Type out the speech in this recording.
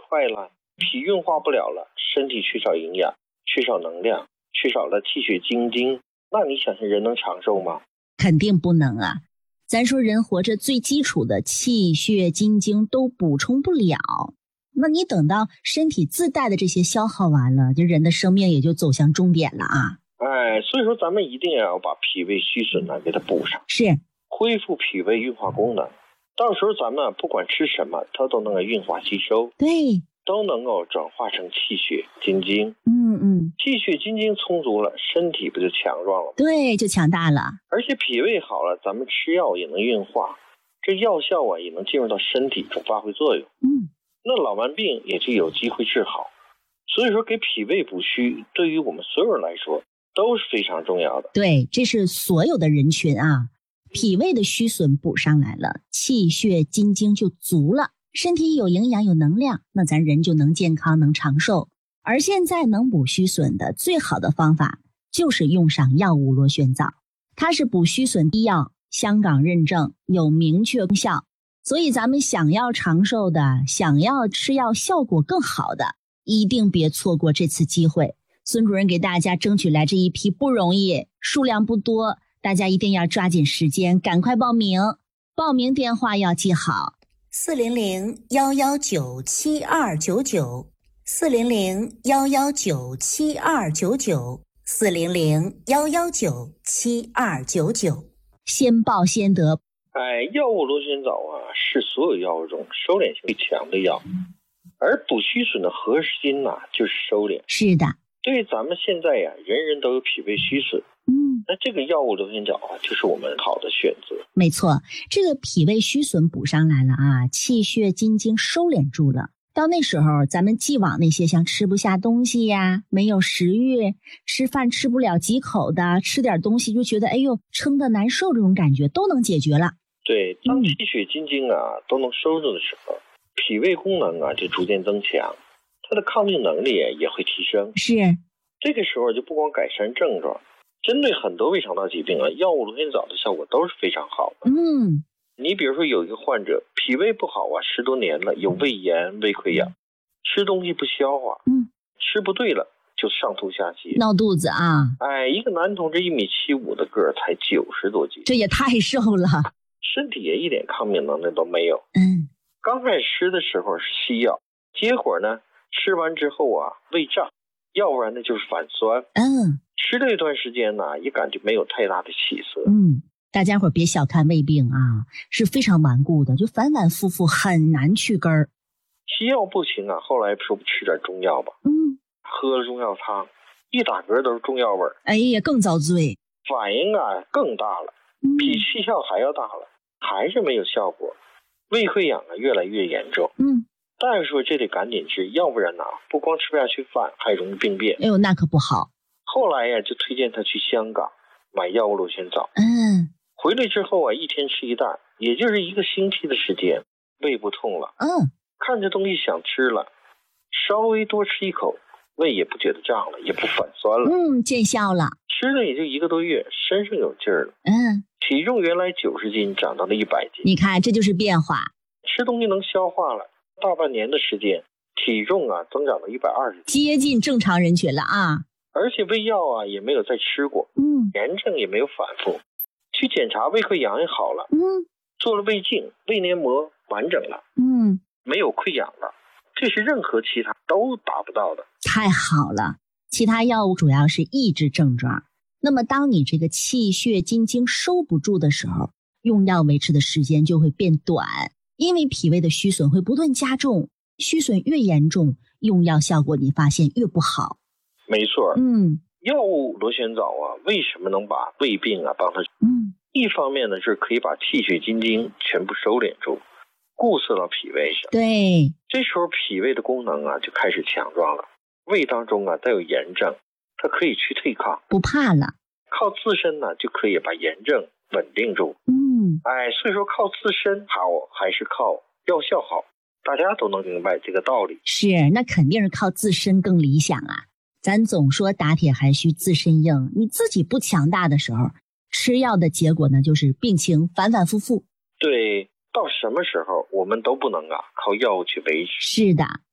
坏了，脾运化不了了，身体缺少营养，缺少能量，缺少了气血精精，那你想想人能长寿吗？ 肯定不能啊。咱说人活着最基础的气血精精都补充不了，那你等到身体自带的这些消耗完了，这人的生命也就走向终点了啊。 所以说咱们一定要把脾胃虚损呢给它补上， 是恢复脾胃运化功能。到时候咱们不管吃什么，它都能够运化吸收， 对， 都能够转化成气血精精。气血精精充足了，身体不就强壮了吗？ 对，就强大了。 而且脾胃好了，咱们吃药也能运化，这药效啊也能进入到身体中发挥作用。那老慢病也就有机会治好。所以说给脾胃补虚，对于我们所有人来说都是非常重要的。 对，这是所有的人群啊，脾胃的虚损补上来了，气血精精就足了，身体有营养有能量，那咱人就能健康能长寿。而现在能补虚损的最好的方法就是用上药物螺旋藻，它是补虚损医药，香港认证，有明确功效。所以咱们想要长寿的，想要吃药效果更好的，一定别错过这次机会。孙主任给大家争取来这一批不容易，数量不多，大家一定要抓紧时间，赶快报名。报名电话要记好，400-119-7299，400-119-7299，400-119-7299，先报先得。 药物螺旋藻啊，是所有药物中收敛性最强的药，而补虚损的核心呢，就是收敛。 是的， 对于咱们现在呀，人人都有脾胃虚损，那这个药物螺旋藻啊，就是我们好的选择。 没错，这个脾胃虚损补上来了啊，气血精精收敛住了。到那时候，咱们既往那些像吃不下东西呀，没有食欲，吃饭吃不了几口的，吃点东西就觉得哎呦撑得难受，这种感觉都能解决了。 对，当气血精精啊都能收住的时候，脾胃功能啊就逐渐增强，它的抗病能力也会提升。 是， 这个时候就不光改善症状，针对很多胃肠道疾病啊，药物螺旋藻的效果都是非常好的。你比如说有一个患者脾胃不好啊，10多年了，有胃炎、胃溃疡，吃东西不消化，吃不对了就上吐下泻， 闹肚子啊。 一个男同志1.75米的个儿，才90多斤， 这也太瘦了， 身体也一点抗病能力都没有。刚开始吃的时候是西药，结果呢吃完之后啊胃胀，要不然呢就是反酸。吃了一段时间呢，也感觉没有太大的起色。 大家伙别小看胃病啊，是非常顽固的，就反反复复，很难去根儿。 西药不行啊，后来说不吃点中药吧。喝了中药汤，一打嗝都是中药味儿。 哎呀，更遭罪， 反应啊更大了，比西药还要大了，还是没有效果。胃溃疡啊越来越严重。大夫说这得赶紧治，要不然呢不光吃不下去饭，还容易病变。 哎呦，那可不好。 后来呀就推荐他去香港买药物螺旋藻。回来之后啊，一天吃一袋，也就是1个星期的时间，胃不痛了。看着东西想吃了，稍微多吃一口，胃也不觉得胀了，也不反酸了。 见效了。 吃了也就1个多月，身上有劲儿了。体重原来90斤长到了100斤。 你看，这就是变化。 吃东西能消化了，大半年的时间，体重啊增长到120斤， 接近正常人群了啊。 而且胃药啊也没有再吃过，炎症也没有反复。去检查胃溃疡也好了，做了胃镜，胃黏膜完整了，没有溃疡了，这是任何其他都达不到的。 太好了，其他药物主要是抑制症状，那么当你这个气血精精收不住的时候，用药维持的时间就会变短，因为脾胃的虚损会不断加重，虚损越严重，用药效果你发现越不好。 没错，药物螺旋藻啊，为什么能把胃病啊帮它？一方面呢是可以把气血精精全部收敛住，固摄到脾胃上。 对， 这时候脾胃的功能啊就开始强壮了。胃当中啊带有炎症，它可以去对抗， 不怕了。 靠自身呢就可以把炎症稳定住。所以说靠自身好还是靠药效好，大家都能明白这个道理。 是，那肯定是靠自身更理想啊。咱总说打铁还需自身硬，你自己不强大的时候，吃药的结果呢就是病情反反复复。 对，到什么时候我们都不能啊靠药物去维持。 是的，